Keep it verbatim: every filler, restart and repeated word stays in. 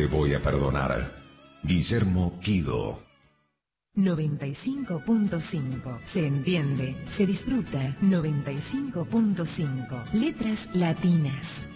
te voy a perdonar. Guillermo Guido. noventa y cinco punto cinco. Se entiende, se disfruta. noventa y cinco punto cinco. Letras latinas.